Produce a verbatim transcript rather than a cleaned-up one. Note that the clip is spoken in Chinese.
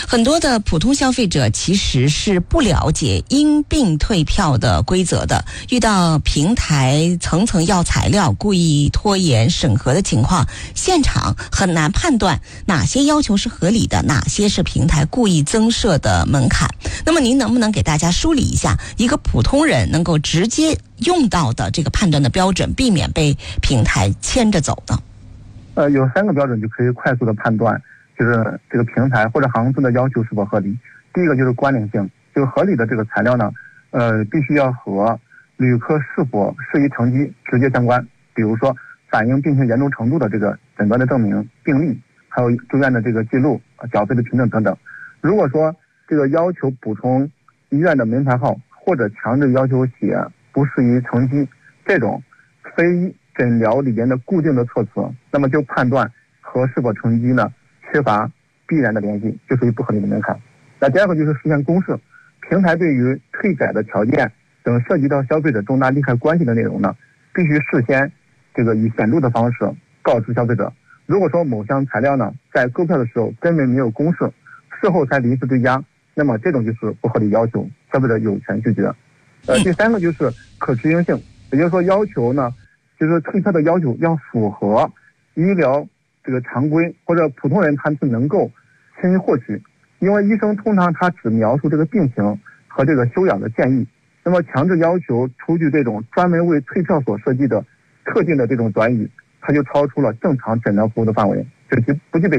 很多的普通消费者其实是不了解因病退票的规则的，遇到平台层层要材料、故意拖延审核的情况，现场很难判断哪些要求是合理的，哪些是平台故意增设的门槛。那么您能不能给大家梳理一下一个普通人能够直接用到的这个判断的标准，避免被平台牵着走呢？ 呃，有三个标准就可以快速的判断，就是这个平台或者航司的要求是否合理。第一个就是关联性，就是合理的这个材料呢，呃，必须要和旅客是否适宜乘机直接相关。比如说，反映病情严重程度的这个诊断的证明、病历，还有住院的这个记录、缴费的凭证等等。如果说这个要求补充医院的门牌号，或者强制要求写不适宜乘机这种非诊疗里边的固定的措辞，那么就判断和是否乘机呢缺乏必然的联系，就属于不合理的门槛。那第二个就是实现公示，平台对于退改的条件等涉及到消费者重大利害关系的内容呢，必须事先这个以显著的方式告知消费者。如果说某项材料呢在购票的时候根本没有公示，事后才临时追加，那么这种就是不合理要求，消费者有权拒绝。呃，第三个就是可执行性，也就是说要求呢，就是退票的要求要符合医疗这个常规，或者普通人他是能够轻易获取，因为医生通常他只描述这个病情和这个休养的建议，那么强制要求出具这种专门为退票所设计的特定的这种短语，它就超出了正常诊疗服务的范围，就不具备